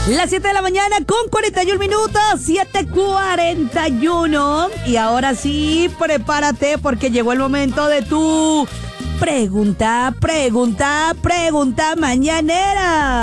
Las 7 de la mañana con 41 minutos, 7:41. Y ahora sí, prepárate porque llegó el momento de tu pregunta mañanera.